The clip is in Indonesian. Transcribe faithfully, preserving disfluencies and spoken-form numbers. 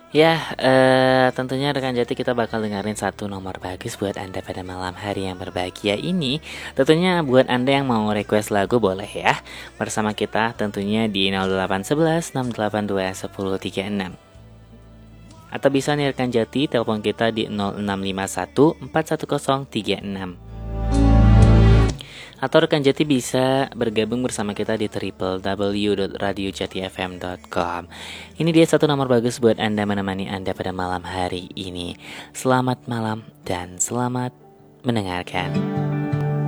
Ya, eh, tentunya rekan Jati kita bakal dengerin satu nomor bagus buat Anda pada malam hari yang berbahagia ini. Tentunya buat Anda yang mau request lagu boleh ya. Bersama kita tentunya di nol delapan satu satu enam delapan dua satu nol tiga enam. Atau bisa nih rekan Jati telepon kita di nol enam lima satu empat satu nol tiga enam. Atau rekan Jati bisa bergabung bersama kita di w w w dot radio jati f m dot com. Ini dia satu nomor bagus buat Anda menemani Anda pada malam hari ini. Selamat malam dan selamat mendengarkan.